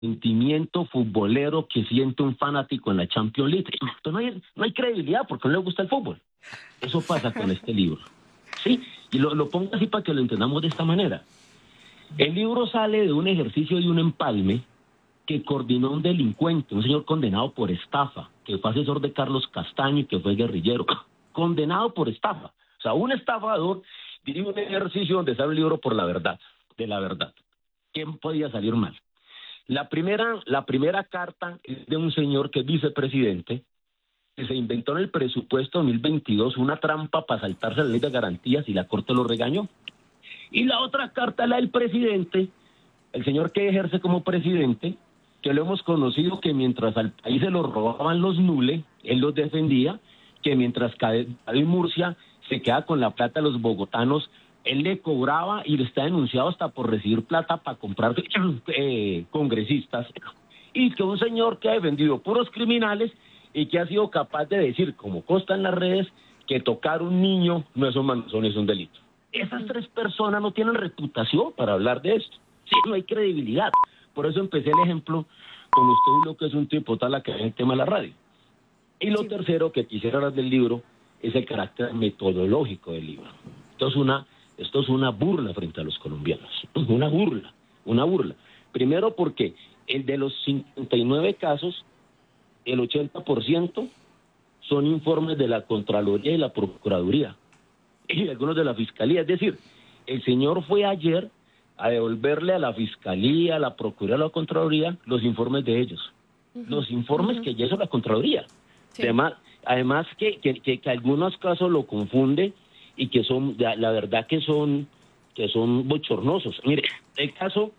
sentimiento futbolero que siente un fanático en la Champions League. Entonces no hay credibilidad porque no le gusta el fútbol. Eso pasa con este libro. Sí, y lo pongo así para que lo entendamos de esta manera. El libro sale de un ejercicio de un empalme que coordinó un delincuente, un señor condenado por estafa, que fue asesor de Carlos Castaño y que fue guerrillero, condenado por estafa. O sea, un estafador dirige un ejercicio donde sale el libro por la verdad, de la verdad. ¿Quién podía salir mal? La primera carta es de un señor que es vicepresidente, que se inventó en el presupuesto 2022 una trampa para saltarse la ley de garantías y la Corte lo regañó. Y la otra carta es la del presidente, el señor que ejerce como presidente, que lo hemos conocido que mientras al país se lo robaban los nules, él los defendía, que mientras David Murcia se queda con la plata de los bogotanos, él le cobraba y le está denunciado hasta por recibir plata para comprar congresistas, y que un señor que ha defendido puros criminales y que ha sido capaz de decir, como consta en las redes, que tocar un niño no es un delito. Esas tres personas no tienen reputación para hablar de esto. Sí, no hay credibilidad. Por eso empecé el ejemplo con usted, Julio, que es un tipo tal que ve el tema de la radio. Y lo tercero que quisiera hablar del libro es el carácter metodológico del libro. Esto es una burla frente a los colombianos. Una burla. Primero porque el de los 59 casos, el 80% son informes de la Contraloría y la Procuraduría y algunos de la Fiscalía. Es decir, el señor fue ayer a devolverle a la Fiscalía, a la Procuraduría, a la Contraloría los informes de ellos. Los informes que ya hizo la Contraloría. Sí. Además que algunos casos lo confunde y que son, la verdad que son bochornosos. Mire, el caso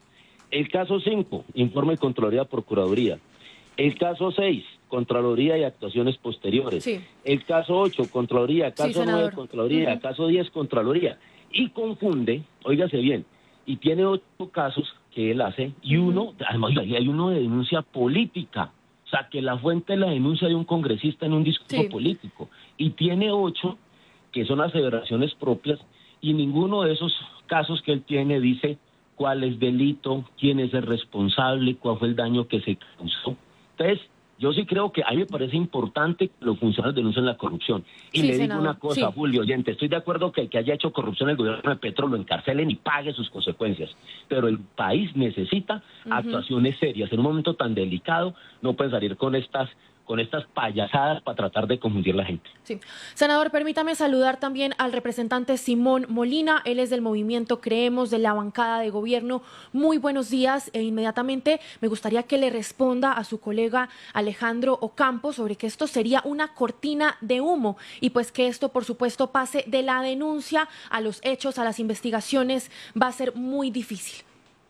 5, informe de Contraloría, Procuraduría. El caso 6, Contraloría y actuaciones posteriores. Sí. El caso 8, Contraloría. Caso 9, Contraloría. Caso 10, Contraloría. Y confunde, óigase bien, y tiene 8 casos que él hace, y además hay uno de denuncia política. O sea, que la fuente de la denuncia de un congresista en un discurso político. Y tiene 8 que son aseveraciones propias, y ninguno de esos casos que él tiene dice cuál es delito, quién es el responsable, cuál fue el daño que se causó. Entonces, yo sí creo que a mí me parece importante que los funcionarios denuncien la corrupción. Y le digo una cosa, Julio, oyente, estoy de acuerdo que el que haya hecho corrupción el gobierno de Petro lo encarcelen y pague sus consecuencias. Pero el país necesita actuaciones serias. En un momento tan delicado no pueden salir con estas payasadas para tratar de confundir a la gente. Sí. Senador, permítame saludar también al representante Simón Molina. Él es del movimiento Creemos, de la bancada de gobierno. Muy buenos días, e inmediatamente me gustaría que le responda a su colega Alejandro Ocampo sobre que esto sería una cortina de humo y pues que esto, por supuesto, pase de la denuncia a los hechos, a las investigaciones, va a ser muy difícil.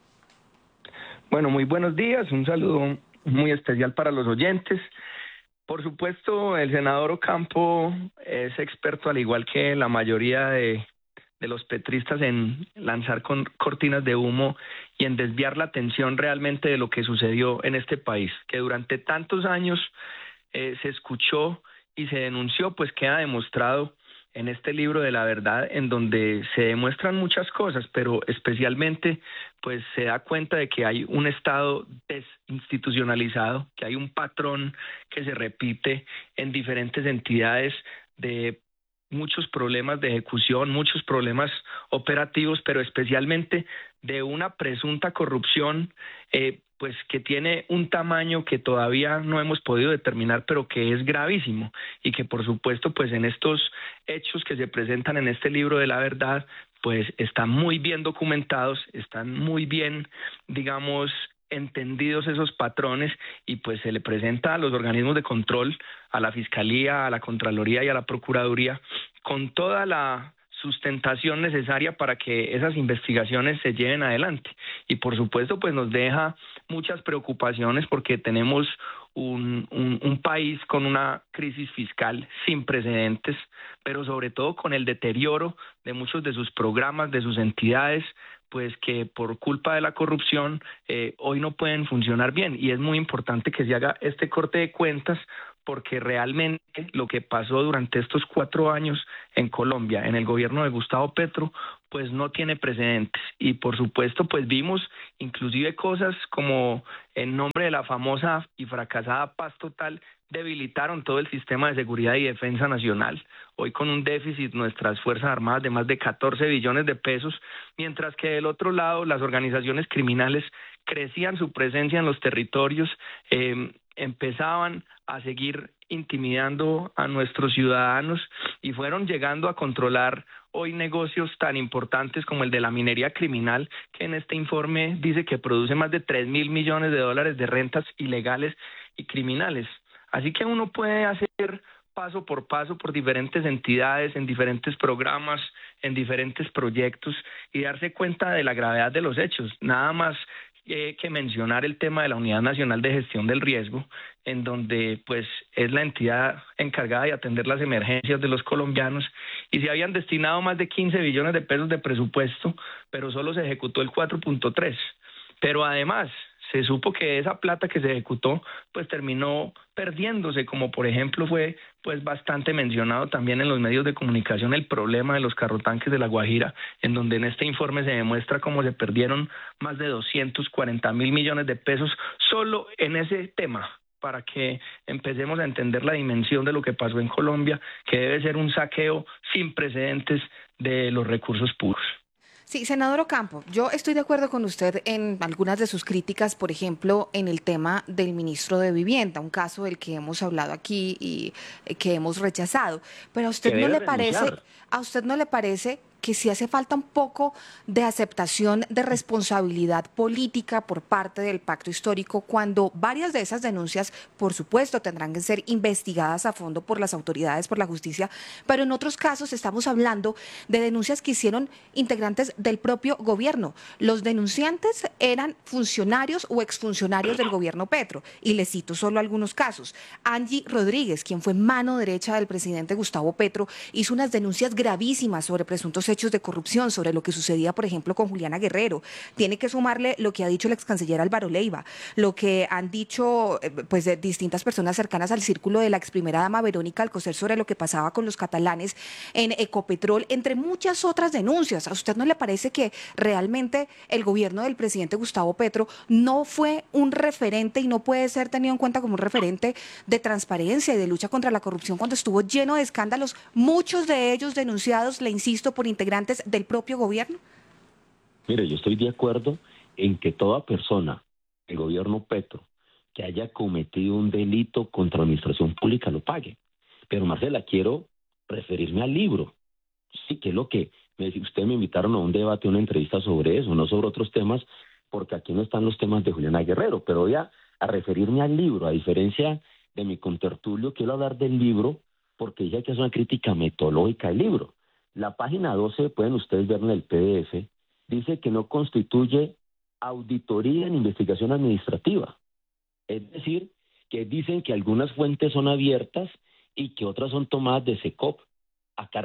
Bueno, muy buenos días, un saludo muy especial para los oyentes. Por supuesto, el senador Ocampo es experto, al igual que la mayoría de los petristas, en lanzar cortinas de humo y en desviar la atención realmente de lo que sucedió en este país, que durante tantos años se escuchó y se denunció, pues queda demostrado en este libro de la verdad, en donde se demuestran muchas cosas, pero especialmente pues se da cuenta de que hay un Estado desinstitucionalizado, que hay un patrón que se repite en diferentes entidades, de muchos problemas de ejecución, muchos problemas operativos, pero especialmente de una presunta corrupción pues que tiene un tamaño que todavía no hemos podido determinar, pero que es gravísimo, y que por supuesto pues en estos hechos que se presentan en este libro de la verdad pues están muy bien documentados, están muy bien, digamos, entendidos esos patrones, y pues se le presenta a los organismos de control, a la Fiscalía, a la Contraloría y a la Procuraduría, con toda la sustentación necesaria para que esas investigaciones se lleven adelante. Y por supuesto pues nos deja muchas preocupaciones, porque tenemos un país con una crisis fiscal sin precedentes, pero sobre todo con el deterioro de muchos de sus programas, de sus entidades, pues que por culpa de la corrupción hoy no pueden funcionar bien, y es muy importante que se haga este corte de cuentas, porque realmente lo que pasó durante estos 4 años en Colombia, en el gobierno de Gustavo Petro, pues no tiene precedentes. Y por supuesto, pues vimos inclusive cosas como en nombre de la famosa y fracasada paz total, debilitaron todo el sistema de seguridad y defensa nacional. Hoy con un déficit nuestras Fuerzas Armadas de más de 14 billones de pesos, mientras que del otro lado las organizaciones criminales crecían su presencia en los territorios, empezaban a seguir intimidando a nuestros ciudadanos y fueron llegando a controlar hoy negocios tan importantes como el de la minería criminal, que en este informe dice que produce más de 3.000 millones de dólares de rentas ilegales y criminales. Así que uno puede hacer paso por paso por diferentes entidades, en diferentes programas, en diferentes proyectos y darse cuenta de la gravedad de los hechos. Nada más que mencionar el tema de la Unidad Nacional de Gestión del Riesgo, en donde pues es la entidad encargada de atender las emergencias de los colombianos y se habían destinado más de 15 billones de pesos de presupuesto, pero solo se ejecutó el 4.3. Pero además se supo que esa plata que se ejecutó pues terminó perdiéndose, como por ejemplo fue pues bastante mencionado también en los medios de comunicación el problema de los carrotanques de La Guajira, en donde en este informe se demuestra cómo se perdieron más de 240.000 millones de pesos solo en ese tema, para que empecemos a entender la dimensión de lo que pasó en Colombia, que debe ser un saqueo sin precedentes de los recursos públicos. Sí, senador Ocampo, yo estoy de acuerdo con usted en algunas de sus críticas, por ejemplo, en el tema del ministro de Vivienda, un caso del que hemos hablado aquí y que hemos rechazado. Pero a usted no le parece que sí hace falta un poco de aceptación de responsabilidad política por parte del pacto histórico cuando varias de esas denuncias, por supuesto, tendrán que ser investigadas a fondo por las autoridades, por la justicia, pero en otros casos estamos hablando de denuncias que hicieron integrantes del propio gobierno. Los denunciantes eran funcionarios o exfuncionarios del gobierno Petro, y les cito solo algunos casos. Angie Rodríguez, quien fue mano derecha del presidente Gustavo Petro, hizo unas denuncias gravísimas sobre presuntos hechos de corrupción, sobre lo que sucedía, por ejemplo, con Juliana Guerrero. Tiene que sumarle lo que ha dicho el ex canciller Álvaro Leiva, lo que han dicho pues de distintas personas cercanas al círculo de la ex primera dama Verónica Alcocer sobre lo que pasaba con los catalanes en Ecopetrol, entre muchas otras denuncias. ¿A usted no le parece que realmente el gobierno del presidente Gustavo Petro no fue un referente y no puede ser tenido en cuenta como un referente de transparencia y de lucha contra la corrupción cuando estuvo lleno de escándalos, muchos de ellos denunciados, le insisto, por integrantes del propio gobierno? Mire, yo estoy de acuerdo en que toda persona, el gobierno Petro, que haya cometido un delito contra la administración pública lo pague. Pero Marcela, quiero referirme al libro. Sí, que es lo que ustedes me invitaron a un debate, una entrevista sobre eso, no sobre otros temas, porque aquí no están los temas de Juliana Guerrero, pero voy a referirme al libro. A diferencia de mi contertulio, quiero hablar del libro porque dije que es una crítica metodológica del libro. La página 12, pueden ustedes ver en el PDF, dice que no constituye auditoría en investigación administrativa. Es decir, que dicen que algunas fuentes son abiertas y que otras son tomadas de SECOP. Acá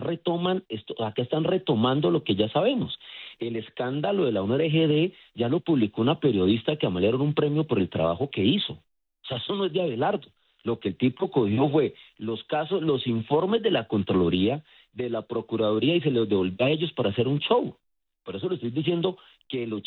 están retomando lo que ya sabemos. El escándalo de la UNRGD ya lo publicó una periodista que le dieron un premio por el trabajo que hizo. O sea, eso no es de Abelardo. Lo que el tipo cogió fue los casos, los informes de la Contraloría, de la Procuraduría y se los devolvió a ellos para hacer un show. Por eso le estoy diciendo que el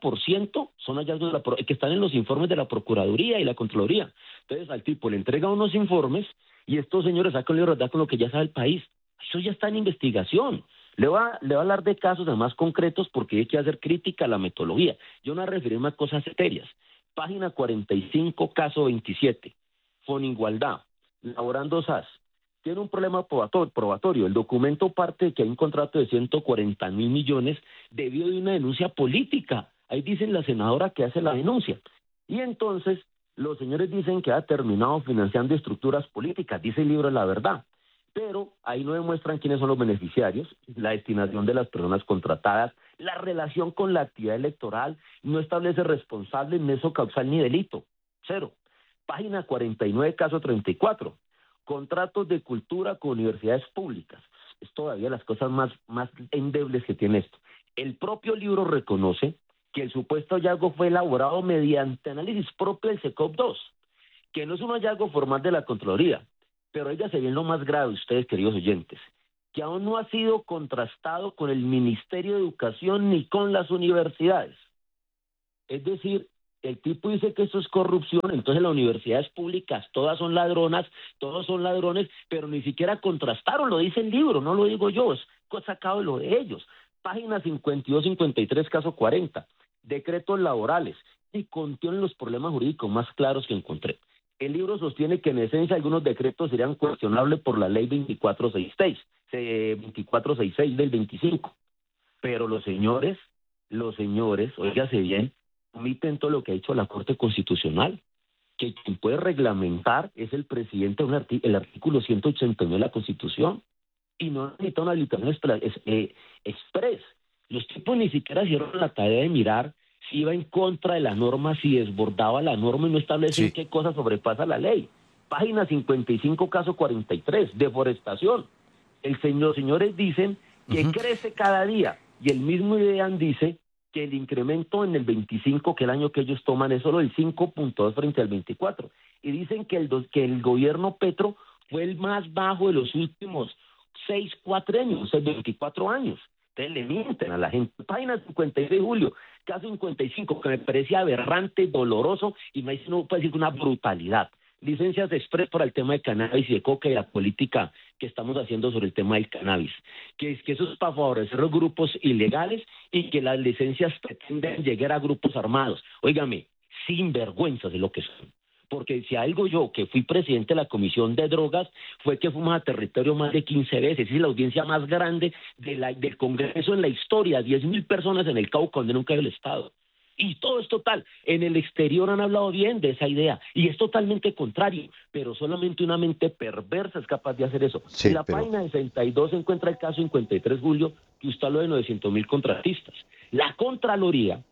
80% son hallazgos que están en los informes de la Procuraduría y la Contraloría. Entonces al tipo le entrega unos informes y estos señores sacan el libro de verdad con lo que ya sabe el país. Eso ya está en investigación. Le voy a hablar de casos además concretos porque hay que hacer crítica a la metodología. Yo no voy a referirme a cosas serias. Página 45, caso 27. Fonigualdad, Laborando SAS. Tiene un problema probatorio. El documento parte de que hay un contrato de 140.000 millones debido de una denuncia política. Ahí dicen la senadora que hace la denuncia. Y entonces los señores dicen que ha terminado financiando estructuras políticas. Dice el libro La Verdad. Pero ahí no demuestran quiénes son los beneficiarios, la destinación de las personas contratadas, la relación con la actividad electoral, no establece responsable, nexo causal ni delito. Cero. Página 49, caso 34. Contratos de cultura con universidades públicas. Es todavía las cosas más endebles que tiene esto. El propio libro reconoce que el supuesto hallazgo fue elaborado mediante análisis propio del SECOP 2. que no es un hallazgo formal de la Contraloría, pero oígase bien lo más grave, ustedes, queridos oyentes, que aún no ha sido contrastado con el Ministerio de Educación ni con las universidades. Es decir, el tipo dice que esto es corrupción, entonces las universidades públicas todas son ladronas, todos son ladrones, pero ni siquiera contrastaron, lo dice el libro, no lo digo yo, es sacado de lo de ellos. Páginas 52-53, caso 40, decretos laborales, y contienen los problemas jurídicos más claros que encontré. El libro sostiene que en esencia algunos decretos serían cuestionables por la ley 2466 del 25, pero los señores, óigase bien, omiten todo lo que ha hecho la Corte Constitucional, que quien puede reglamentar es el presidente, el artículo 189 de la Constitución, y no necesita una habilitación express. Los tipos ni siquiera hicieron la tarea de mirar si iba en contra de la norma, si desbordaba la norma y no establecen qué cosa sobrepasa la ley. Página 55, caso 43, deforestación. Los señores dicen que crece cada día, y el mismo IDEAN dice que el incremento en el 25, que el año que ellos toman, es solo el 5.2 frente al 24. Y dicen que el gobierno Petro fue el más bajo de los últimos 4 años, o sea, 24 años. Ustedes le mienten a la gente. Página 56, Julio, caso 55, que me parece aberrante, doloroso, y me dice, no puede decir una brutalidad. Licencias express para el tema de cannabis y de coca y la política que estamos haciendo sobre el tema del cannabis, que eso es para favorecer los grupos ilegales y que las licencias pretenden llegar a grupos armados. Óigame, sinvergüenzas de lo que son. Porque si algo yo, que fui presidente de la Comisión de Drogas, fue que fuimos a territorio más de 15 veces, es la audiencia más grande del Congreso en la historia, 10.000 personas en el Cauca, donde nunca hay el Estado. Y todo es total. En el exterior han hablado bien de esa idea, y es totalmente contrario, pero solamente una mente perversa es capaz de hacer eso. Sí, en la página 62 se encuentra el caso 53, Julio, que usted habló de 900.000 contratistas. La Contraloría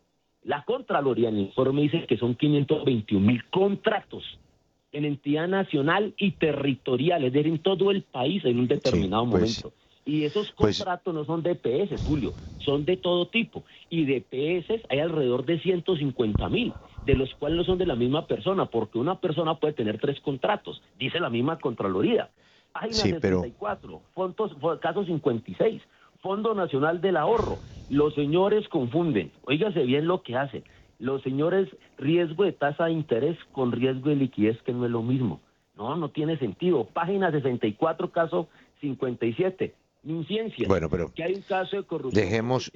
en el informe dice que son 521.000 contratos en entidad nacional y territorial, es decir, en todo el país en un determinado momento. Y esos contratos no son de EPS, Julio, son de todo tipo. Y de EPS hay alrededor de 150.000, de los cuales no son de la misma persona, porque una persona puede tener 3 contratos, dice la misma Contraloría. Página 64, caso 56, Fondo Nacional del Ahorro. Los señores confunden, óigase bien lo que hacen. Los señores, riesgo de tasa de interés con riesgo de liquidez, que no es lo mismo. No tiene sentido. Página 64, caso 57. Inciencia. Bueno, pero que hay un caso de corrupción. dejemos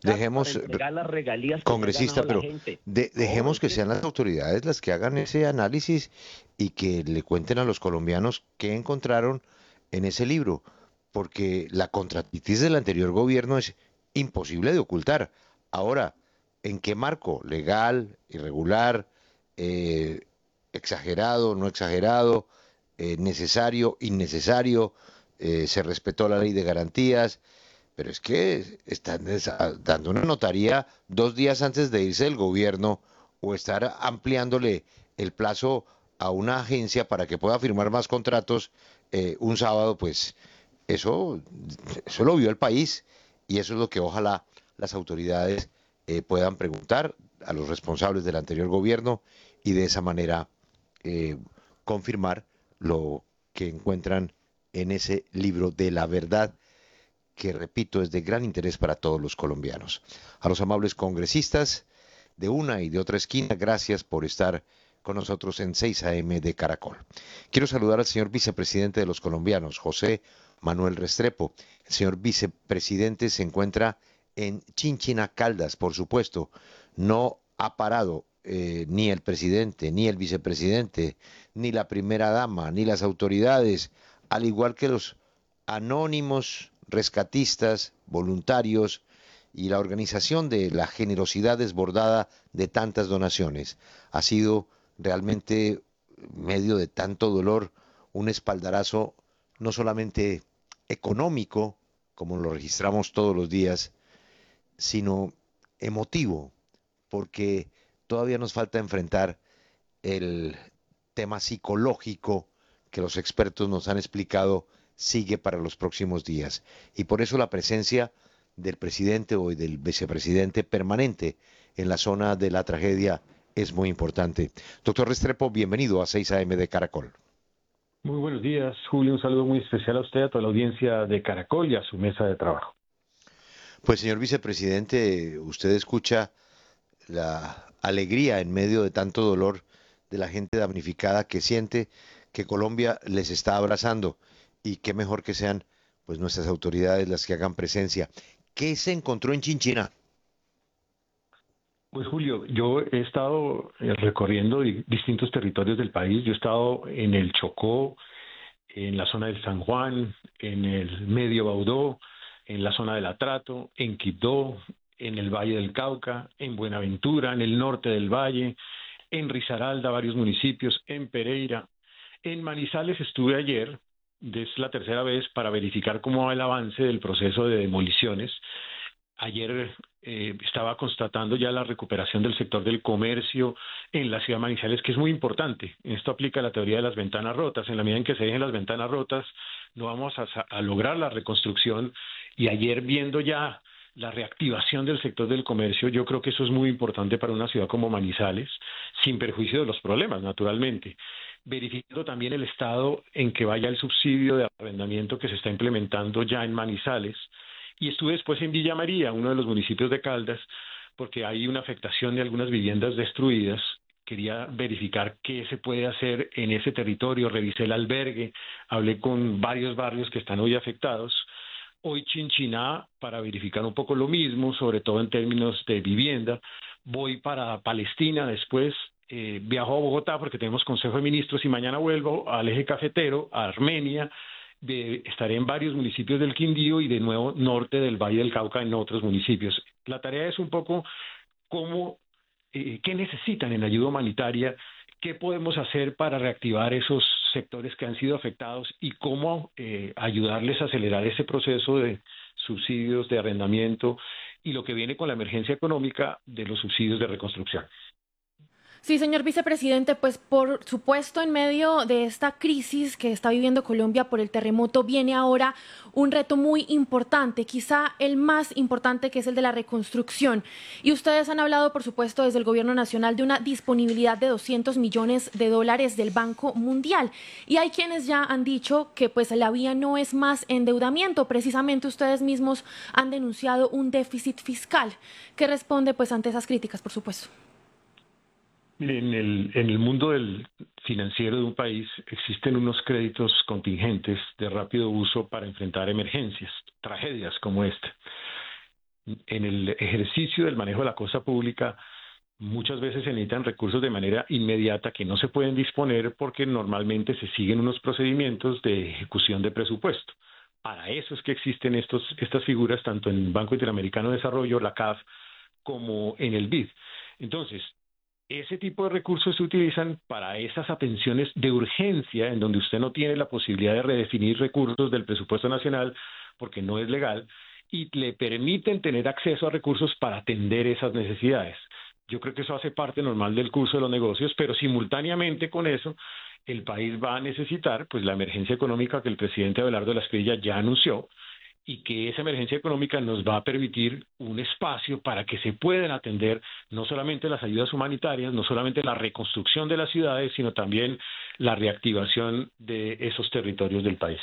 las regalías congresista, pero dejemos que sean las autoridades las que hagan ese análisis y que le cuenten a los colombianos qué encontraron en ese libro, porque la contratitis del anterior gobierno es imposible de ocultar. Ahora, ¿en qué marco? ¿Legal, irregular, exagerado, no exagerado, necesario, innecesario? Se respetó la ley de garantías, pero es que están dando una notaría 2 días antes de irse del gobierno, o estar ampliándole el plazo a una agencia para que pueda firmar más contratos un sábado. Pues eso lo vio el país, y eso es lo que ojalá las autoridades puedan preguntar a los responsables del anterior gobierno, y de esa manera confirmar lo que encuentran en ese libro de la verdad, que, repito, es de gran interés para todos los colombianos. A los amables congresistas de una y de otra esquina, gracias por estar con nosotros en 6 AM de Caracol. Quiero saludar al señor vicepresidente de los colombianos, José Manuel Restrepo. El señor vicepresidente se encuentra en Chinchina, Caldas, por supuesto. No ha parado ni el presidente, ni el vicepresidente, ni la primera dama, ni las autoridades, al igual que los anónimos, rescatistas, voluntarios y la organización de la generosidad desbordada de tantas donaciones. Ha sido realmente, medio de tanto dolor, un espaldarazo no solamente económico, como lo registramos todos los días, sino emotivo, porque todavía nos falta enfrentar el tema psicológico que los expertos nos han explicado sigue para los próximos días. Y por eso la presencia del presidente o del vicepresidente permanente en la zona de la tragedia es muy importante. Doctor Restrepo, bienvenido a 6 AM de Caracol. Muy buenos días, Julio. Un saludo muy especial a usted, a toda la audiencia de Caracol y a su mesa de trabajo. Pues, señor vicepresidente, usted escucha la alegría en medio de tanto dolor de la gente damnificada que siente que Colombia les está abrazando, y qué mejor que sean pues nuestras autoridades las que hagan presencia. ¿Qué se encontró en Chinchiná? Pues Julio, yo he estado recorriendo distintos territorios del país. Yo he estado en el Chocó, en la zona del San Juan, en el Medio Baudó, en la zona del Atrato, en Quibdó, en el Valle del Cauca, en Buenaventura, en el norte del Valle, en Risaralda, varios municipios, en Pereira. En Manizales estuve ayer, es la tercera vez, para verificar cómo va el avance del proceso de demoliciones. Ayer estaba constatando ya la recuperación del sector del comercio en la ciudad de Manizales, que es muy importante. Esto aplica a la teoría de las ventanas rotas. En la medida en que se dejen las ventanas rotas, no vamos a lograr la reconstrucción. Y ayer, viendo ya la reactivación del sector del comercio, yo creo que eso es muy importante para una ciudad como Manizales, sin perjuicio de los problemas, naturalmente. Verificando también el estado en que vaya el subsidio de arrendamiento que se está implementando ya en Manizales. Y estuve después en Villa María, uno de los municipios de Caldas, porque hay una afectación de algunas viviendas destruidas. Quería verificar qué se puede hacer en ese territorio. Revisé el albergue, hablé con varios barrios que están hoy afectados. Hoy Chinchiná para verificar un poco lo mismo, sobre todo en términos de vivienda. Voy para Palestina después. Viajo a Bogotá porque tenemos Consejo de Ministros y mañana vuelvo al Eje Cafetero, a Armenia. Estaré en varios municipios del Quindío y de nuevo norte del Valle del Cauca en otros municipios. La tarea es un poco qué necesitan en ayuda humanitaria, qué podemos hacer para reactivar esos sectores que han sido afectados y cómo ayudarles a acelerar ese proceso de subsidios de arrendamiento y lo que viene con la emergencia económica de los subsidios de reconstrucción. Sí, señor vicepresidente, pues por supuesto en medio de esta crisis que está viviendo Colombia por el terremoto viene ahora un reto muy importante, quizá el más importante, que es el de la reconstrucción. Y ustedes han hablado, por supuesto, desde el Gobierno Nacional de una disponibilidad de $200 millones del Banco Mundial. Y hay quienes ya han dicho que pues la vía no es más endeudamiento. Precisamente ustedes mismos han denunciado un déficit fiscal. ¿Qué responde pues ante esas críticas, por supuesto? Mire, en el mundo del financiero de un país existen unos créditos contingentes de rápido uso para enfrentar emergencias, tragedias como esta. En el ejercicio del manejo de la cosa pública, muchas veces se necesitan recursos de manera inmediata que no se pueden disponer porque normalmente se siguen unos procedimientos de ejecución de presupuesto. Para eso es que existen estas figuras tanto en el Banco Interamericano de Desarrollo, la CAF, como en el BID. Entonces, ese tipo de recursos se utilizan para esas atenciones de urgencia en donde usted no tiene la posibilidad de redefinir recursos del presupuesto nacional porque no es legal y le permiten tener acceso a recursos para atender esas necesidades. Yo creo que eso hace parte normal del curso de los negocios, pero simultáneamente con eso el país va a necesitar pues la emergencia económica que el presidente Abelardo de la Espriella ya anunció, y que esa emergencia económica nos va a permitir un espacio para que se puedan atender no solamente las ayudas humanitarias, no solamente la reconstrucción de las ciudades, sino también la reactivación de esos territorios del país.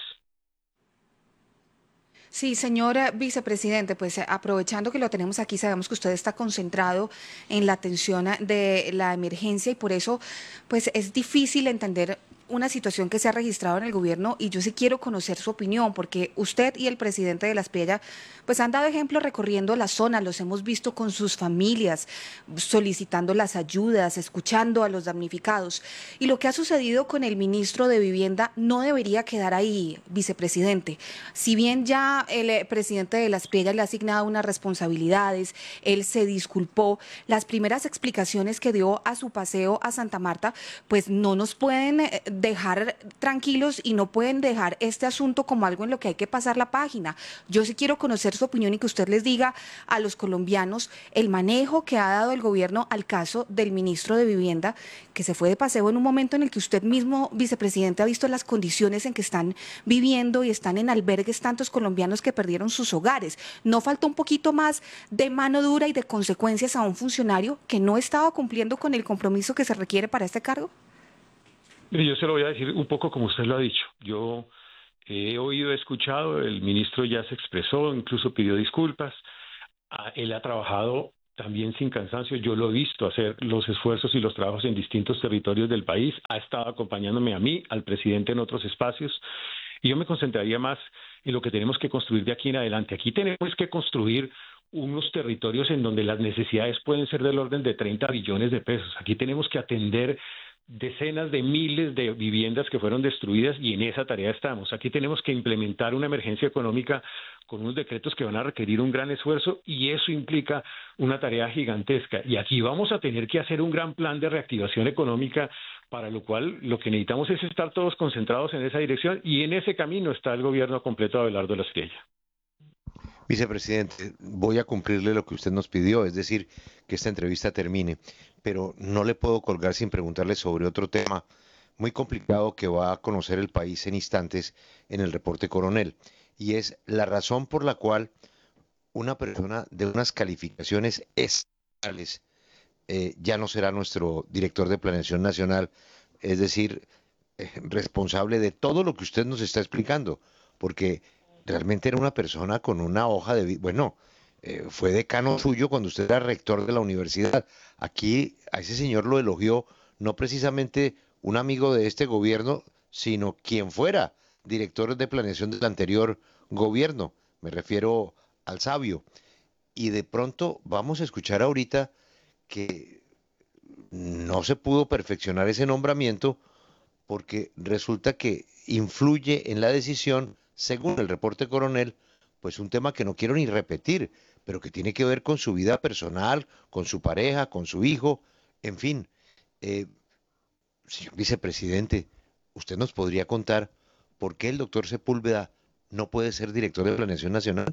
Sí, señora vicepresidente, pues aprovechando que lo tenemos aquí, sabemos que usted está concentrado en la atención de la emergencia y por eso pues es difícil entender una situación que se ha registrado en el gobierno y yo sí quiero conocer su opinión porque usted y el presidente de la Espriella pues han dado ejemplo recorriendo la zona, los hemos visto con sus familias, solicitando las ayudas, escuchando a los damnificados y lo que ha sucedido con el ministro de Vivienda no debería quedar ahí, vicepresidente. Si bien ya el presidente de la Espriella le ha asignado unas responsabilidades, él se disculpó, las primeras explicaciones que dio a su paseo a Santa Marta pues no nos pueden dejar tranquilos y no pueden dejar este asunto como algo en lo que hay que pasar la página. Yo sí quiero conocer su opinión y que usted les diga a los colombianos el manejo que ha dado el gobierno al caso del ministro de Vivienda, que se fue de paseo en un momento en el que usted mismo, vicepresidente, ha visto las condiciones en que están viviendo y están en albergues tantos colombianos que perdieron sus hogares. ¿No faltó un poquito más de mano dura y de consecuencias a un funcionario que no estaba cumpliendo con el compromiso que se requiere para este cargo? Mire, yo se lo voy a decir un poco como usted lo ha dicho. Yo he oído, he escuchado, el ministro ya se expresó, incluso pidió disculpas. Él ha trabajado también sin cansancio. Yo lo he visto hacer los esfuerzos y los trabajos en distintos territorios del país. Ha estado acompañándome a mí, al presidente en otros espacios. Y yo me concentraría más en lo que tenemos que construir de aquí en adelante. Aquí tenemos que construir unos territorios en donde las necesidades pueden ser del orden de 30 billones de pesos. Aquí tenemos que atender decenas de miles de viviendas que fueron destruidas y en esa tarea estamos. Aquí tenemos que implementar una emergencia económica con unos decretos que van a requerir un gran esfuerzo y eso implica una tarea gigantesca. Y aquí vamos a tener que hacer un gran plan de reactivación económica, para lo cual lo que necesitamos es estar todos concentrados en esa dirección y en ese camino está el gobierno completo de Abelardo La Espriella. Vicepresidente, voy a cumplirle lo que usted nos pidió, es decir, que esta entrevista termine, pero no le puedo colgar sin preguntarle sobre otro tema muy complicado que va a conocer el país en instantes en el reporte Coronel, y es la razón por la cual una persona de unas calificaciones excepcionales ya no será nuestro director de Planeación Nacional, es decir, responsable de todo lo que usted nos está explicando, porque realmente era una persona con una hoja de vida, bueno, fue decano suyo cuando usted era rector de la universidad. Aquí a ese señor lo elogió no precisamente un amigo de este gobierno, sino quien fuera director de planeación del anterior gobierno, me refiero al sabio. Y de pronto vamos a escuchar ahorita que no se pudo perfeccionar ese nombramiento porque resulta que influye en la decisión, según el reporte Coronel, pues un tema que no quiero ni repetir, pero que tiene que ver con su vida personal, con su pareja, con su hijo, en fin. Eh, Señor vicepresidente, ¿usted nos podría contar por qué el doctor Sepúlveda no puede ser director de Planeación Nacional?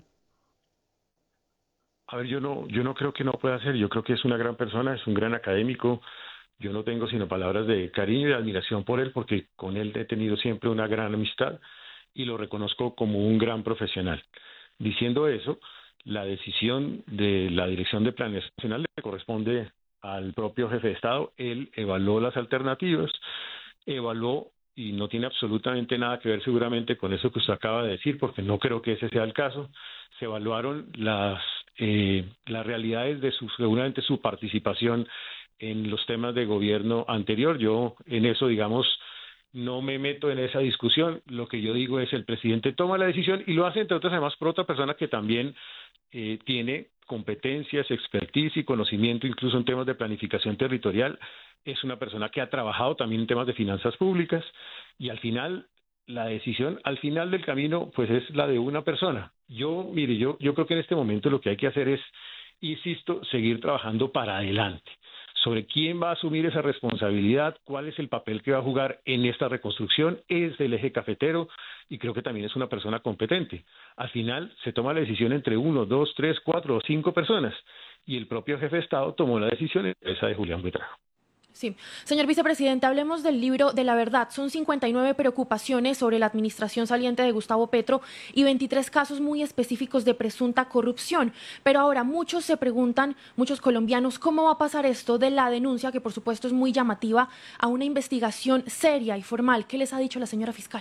A ver, yo no creo que no pueda ser. Yo creo que es una gran persona, es un gran académico. Yo no tengo sino palabras de cariño y de admiración por él, porque con él he tenido siempre una gran amistad y lo reconozco como un gran profesional. Diciendo eso, la decisión de la Dirección de Planeación Nacional le corresponde al propio jefe de Estado. Él evaluó las alternativas, evaluó y no tiene absolutamente nada que ver seguramente con eso que usted acaba de decir, porque no creo que ese sea el caso. Se evaluaron las realidades de seguramente su participación en los temas de gobierno anterior. Yo en eso, digamos, no me meto en esa discusión. Lo que yo digo es el presidente toma la decisión y lo hace, entre otras, además, por otra persona que también tiene competencias, expertise y conocimiento incluso en temas de planificación territorial. Es una persona que ha trabajado también en temas de finanzas públicas y al final la decisión, al final del camino, pues es la de una persona. Mire, yo creo que en este momento lo que hay que hacer es, insisto, seguir trabajando para adelante sobre quién va a asumir esa responsabilidad, cuál es el papel que va a jugar en esta reconstrucción, es del eje cafetero y creo que también es una persona competente. Al final se toma la decisión entre 1, 2, 3, 4 o 5 personas y el propio jefe de Estado tomó la decisión, esa de Julián Buitrago. Sí. Señor vicepresidente, hablemos del libro de la verdad. Son 59 preocupaciones sobre la administración saliente de Gustavo Petro y 23 casos muy específicos de presunta corrupción. Pero ahora muchos se preguntan, muchos colombianos, ¿cómo va a pasar esto de la denuncia, que por supuesto es muy llamativa, a una investigación seria y formal? ¿Qué les ha dicho la señora fiscal?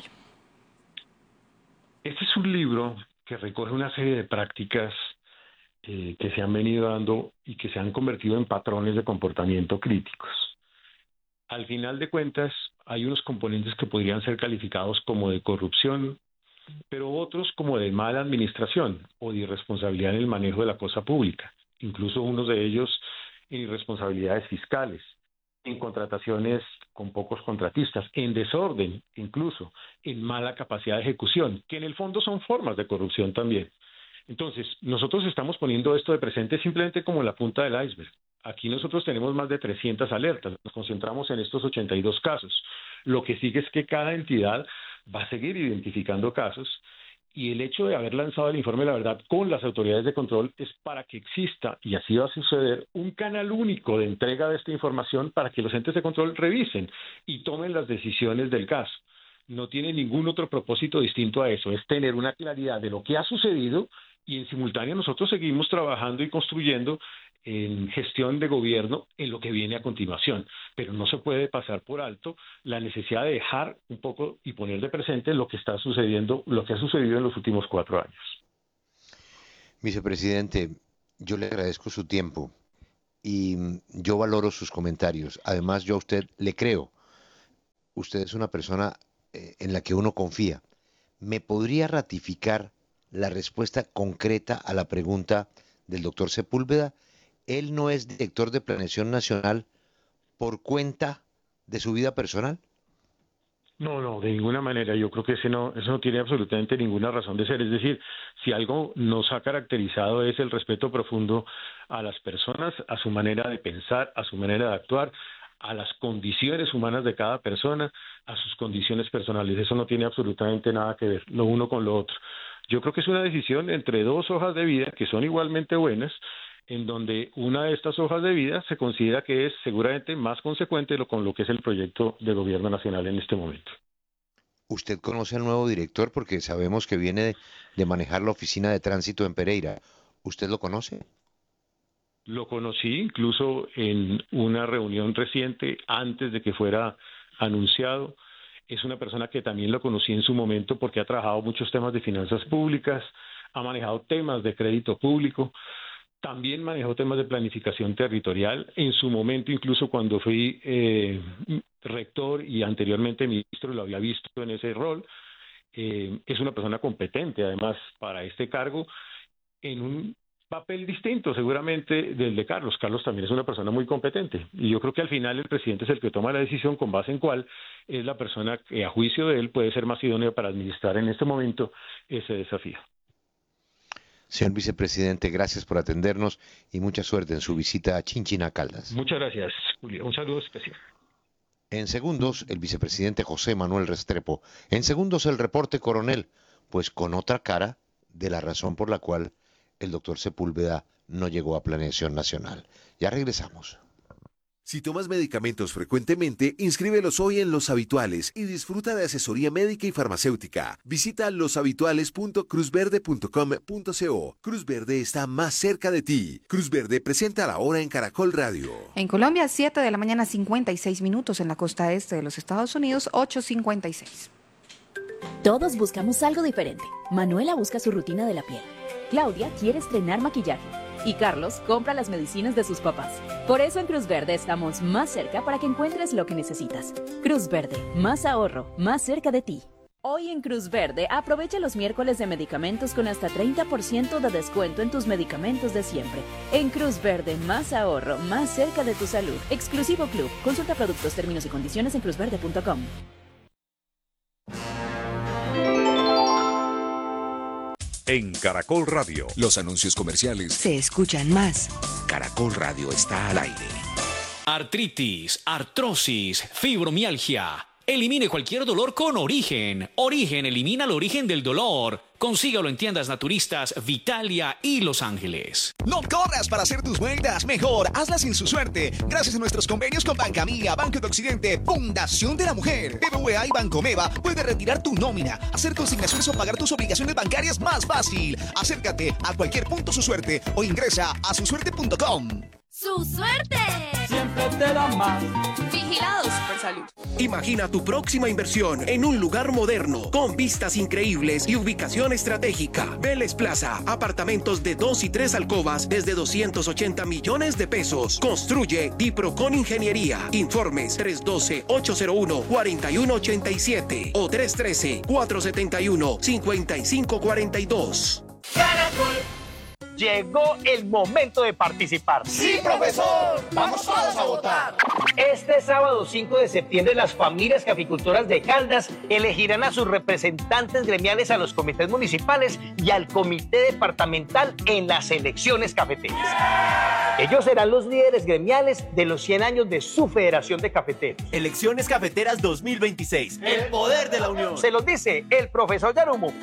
Este es un libro que recoge una serie de prácticas que se han venido dando y que se han convertido en patrones de comportamiento críticos. Al final de cuentas, hay unos componentes que podrían ser calificados como de corrupción, pero otros como de mala administración o de irresponsabilidad en el manejo de la cosa pública, incluso unos de ellos en irresponsabilidades fiscales, en contrataciones con pocos contratistas, en desorden incluso, en mala capacidad de ejecución, que en el fondo son formas de corrupción también. Entonces, nosotros estamos poniendo esto de presente simplemente como la punta del iceberg. Aquí nosotros tenemos más de 300 alertas, nos concentramos en estos 82 casos. Lo que sigue es que cada entidad va a seguir identificando casos, y el hecho de haber lanzado el informe de la verdad con las autoridades de control es para que exista, y así va a suceder, un canal único de entrega de esta información para que los entes de control revisen y tomen las decisiones del caso. No tiene ningún otro propósito distinto a eso, es tener una claridad de lo que ha sucedido, y en simultáneo nosotros seguimos trabajando y construyendo en gestión de gobierno en lo que viene a continuación, pero no se puede pasar por alto la necesidad de dejar un poco y poner de presente lo que está sucediendo, lo que ha sucedido en los últimos 4 años. Vicepresidente, yo le agradezco su tiempo y yo valoro sus comentarios. Además, yo a usted le creo. Usted es una persona en la que uno confía. ¿Me podría ratificar la respuesta concreta a la pregunta del doctor Sepúlveda? ¿Él no es director de Planeación Nacional por cuenta de su vida personal? No, de ninguna manera. Yo creo que eso no tiene absolutamente ninguna razón de ser. Es decir, si algo nos ha caracterizado es el respeto profundo a las personas, a su manera de pensar, a su manera de actuar, a las condiciones humanas de cada persona, a sus condiciones personales. Eso no tiene absolutamente nada que ver lo uno con lo otro. Yo creo que es una decisión entre 2 hojas de vida que son igualmente buenas, en donde una de estas hojas de vida se considera que es seguramente más consecuente con lo que es el proyecto de gobierno nacional en este momento. ¿Usted conoce al nuevo director? Porque sabemos que viene de manejar la oficina de tránsito en Pereira. ¿Usted lo conoce? Lo conocí incluso en una reunión reciente antes de que fuera anunciado. Es una persona que también lo conocí en su momento porque ha trabajado muchos temas de finanzas públicas, ha manejado temas de crédito público, también manejó temas de planificación territorial. En su momento, incluso cuando fui rector y anteriormente ministro, lo había visto en ese rol. Es una persona competente, además, para este cargo, en un papel distinto seguramente del de Carlos. Carlos también es una persona muy competente. Y yo creo que al final el presidente es el que toma la decisión con base en cuál es la persona que, a juicio de él, puede ser más idónea para administrar en este momento ese desafío. Señor vicepresidente, gracias por atendernos y mucha suerte en su visita a Chinchina Caldas. Muchas gracias, Julio. Un saludo especial. En segundos, el vicepresidente José Manuel Restrepo. En segundos, el reporte coronel, pues con otra cara de la razón por la cual el doctor Sepúlveda no llegó a Planeación Nacional. Ya regresamos. Si tomas medicamentos frecuentemente, inscríbelos hoy en Los Habituales y disfruta de asesoría médica y farmacéutica. Visita loshabituales.cruzverde.com.co. Cruz Verde está más cerca de ti. Cruz Verde presenta la hora en Caracol Radio. En Colombia, 7 de la mañana, 56 minutos. En la costa este de los Estados Unidos, 8:56. Todos buscamos algo diferente. Manuela busca su rutina de la piel. Claudia quiere estrenar maquillaje. Y Carlos compra las medicinas de sus papás. Por eso en Cruz Verde estamos más cerca para que encuentres lo que necesitas. Cruz Verde, más ahorro, más cerca de ti. Hoy en Cruz Verde, aprovecha los miércoles de medicamentos con hasta 30% de descuento en tus medicamentos de siempre. En Cruz Verde, más ahorro, más cerca de tu salud. Exclusivo Club. Consulta productos, términos y condiciones en cruzverde.com. En Caracol Radio, los anuncios comerciales se escuchan más. Caracol Radio está al aire. Artritis, artrosis, fibromialgia. Elimine cualquier dolor con Origen. Origen elimina el origen del dolor. Consígalo en tiendas naturistas Vitalia y Los Ángeles. No corras para hacer tus vueltas, mejor hazlas en Su Suerte. Gracias a nuestros convenios con Banca Mía, Banco de Occidente, Fundación de la Mujer, BBVA y Bancomeva, puedes retirar tu nómina, hacer consignaciones o pagar tus obligaciones bancarias más fácil. Acércate a cualquier punto Su Suerte o ingresa a susuerte.com. ¡Su suerte! Siempre te da más. Vigilado Supersalud. Imagina tu próxima inversión en un lugar moderno, con vistas increíbles y ubicación estratégica. Vélez Plaza, apartamentos de 2 y 3 alcobas desde 280 millones de pesos. Construye Diprocon Ingeniería. Informes 312-801-4187 o 313-471-5542. Caracol. Llegó el momento de participar. ¡Sí, profesor! ¡Vamos todos a votar! Este sábado 5 de septiembre, las familias caficultoras de Caldas elegirán a sus representantes gremiales a los comités municipales y al comité departamental en las elecciones cafeteras. Ellos serán los líderes gremiales de los 100 años de su Federación de Cafeteros. Elecciones Cafeteras 2026. El poder de la unión. Se los dice el profesor Yarumo.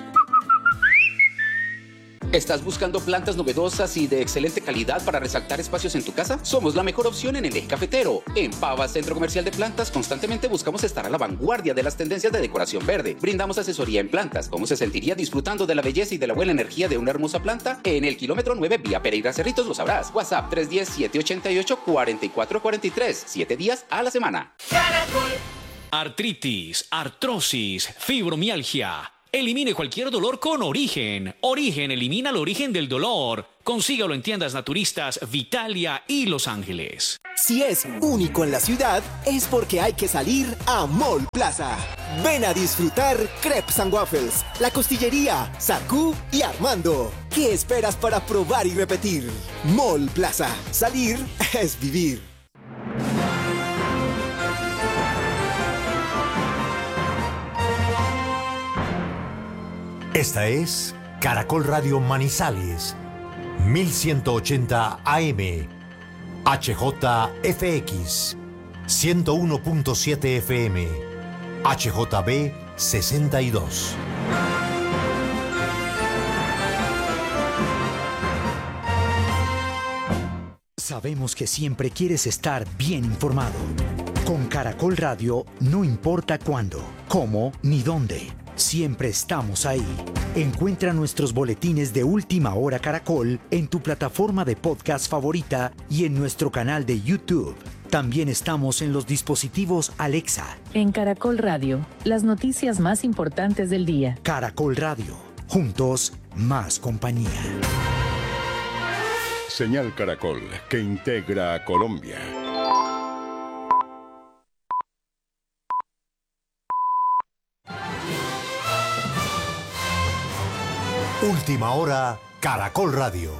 ¿Estás buscando plantas novedosas y de excelente calidad para resaltar espacios en tu casa? Somos la mejor opción en el eje cafetero. En Pava Centro Comercial de Plantas constantemente buscamos estar a la vanguardia de las tendencias de decoración verde. Brindamos asesoría en plantas. ¿Cómo se sentiría disfrutando de la belleza y de la buena energía de una hermosa planta? En el kilómetro 9 vía Pereira Cerritos lo sabrás. WhatsApp 310-788-4443. 7 días a la semana. Artritis, artrosis, fibromialgia. Elimine cualquier dolor con Origen. Origen elimina el origen del dolor. Consígalo en tiendas naturistas Vitalia y Los Ángeles. Si es único en la ciudad, es porque hay que salir a Mall Plaza. Ven a disfrutar Crepes and Waffles, La Costillería, Sacú y Armando. ¿Qué esperas para probar y repetir? Mall Plaza. Salir es vivir. Esta es Caracol Radio Manizales, 1180 AM, HJFX, 101.7 FM, HJB 62. Sabemos que siempre quieres estar bien informado. Con Caracol Radio no importa cuándo, cómo ni dónde. Siempre estamos ahí. Encuentra nuestros boletines de Última Hora Caracol en tu plataforma de podcast favorita y en nuestro canal de YouTube. También estamos en los dispositivos Alexa. En Caracol Radio, las noticias más importantes del día. Caracol Radio. Juntos, más compañía. Señal Caracol, que integra a Colombia. Última Hora, Caracol Radio.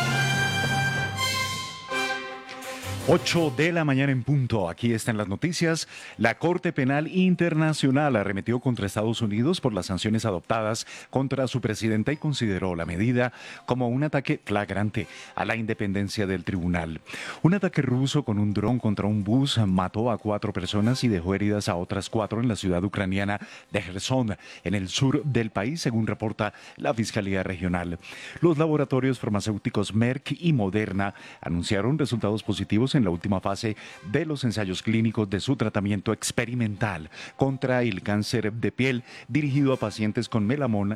8 de la mañana en punto. Aquí están las noticias. La Corte Penal Internacional arremetió contra Estados Unidos por las sanciones adoptadas contra su presidenta y consideró la medida como un ataque flagrante a la independencia del tribunal. Un ataque ruso con un dron contra un bus mató a 4 personas y dejó heridas a otras 4 en la ciudad ucraniana de Gerson, en el sur del país, según reporta la Fiscalía Regional. Los laboratorios farmacéuticos Merck y Moderna anunciaron resultados positivos en la última fase de los ensayos clínicos de su tratamiento experimental contra el cáncer de piel dirigido a pacientes con melanoma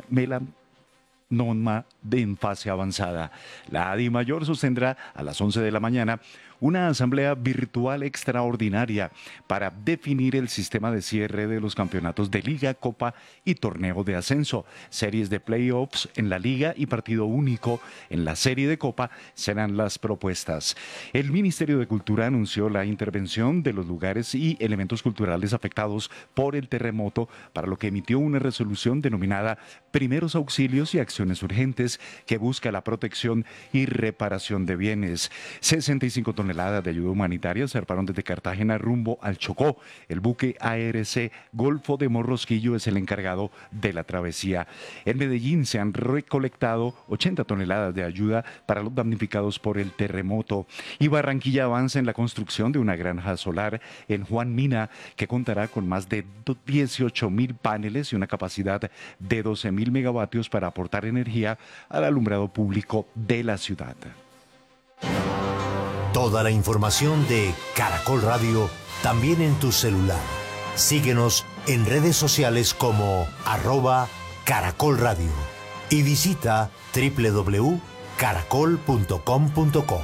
en fase avanzada. La ADIMAYOR sostendrá a las 11 de la mañana una asamblea virtual extraordinaria para definir el sistema de cierre de los campeonatos de Liga, Copa y Torneo de Ascenso. Series de playoffs en la Liga y partido único en la serie de Copa serán las propuestas. El Ministerio de Cultura anunció la intervención de los lugares y elementos culturales afectados por el terremoto, para lo que emitió una resolución denominada Primeros Auxilios y Acciones Urgentes, que busca la protección y reparación de bienes. 65 toneladas de ayuda humanitaria zarparon desde Cartagena rumbo al Chocó. El buque ARC Golfo de Morrosquillo es el encargado de la travesía. En Medellín se han recolectado 80 toneladas de ayuda para los damnificados por el terremoto. Y Barranquilla avanza en la construcción de una granja solar en Juan Mina, que contará con más de 18.000 paneles y una capacidad de 12.000 megavatios para aportar energía al alumbrado público de la ciudad. Toda la información de Caracol Radio también en tu celular. Síguenos en redes sociales como @Caracol Radio y visita www.caracol.com.co.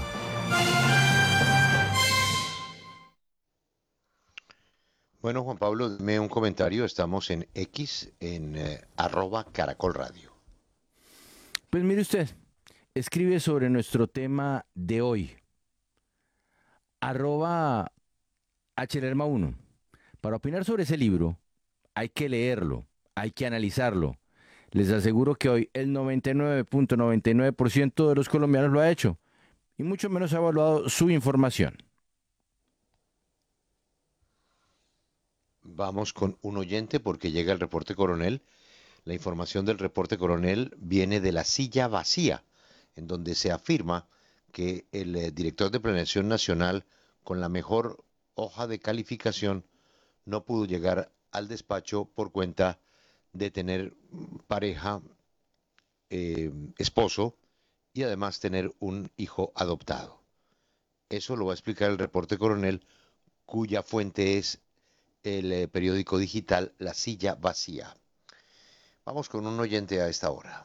Bueno, Juan Pablo, dime un comentario. Estamos en X, en @Caracol Radio. Pues mire usted, escribe sobre nuestro tema de hoy. @HLerma1. Para opinar sobre ese libro hay que leerlo, hay que analizarlo. Les aseguro que hoy el 99.99% de los colombianos lo ha hecho y mucho menos ha evaluado su información. Vamos con un oyente porque llega el reporte coronel. La información del reporte coronel viene de La Silla Vacía, en donde se afirma que el director de Planeación Nacional, con la mejor hoja de calificación, no pudo llegar al despacho por cuenta de tener pareja, esposo y además tener un hijo adoptado. Eso lo va a explicar el reporte coronel, cuya fuente es el periódico digital La Silla Vacía. Vamos con un oyente a esta hora.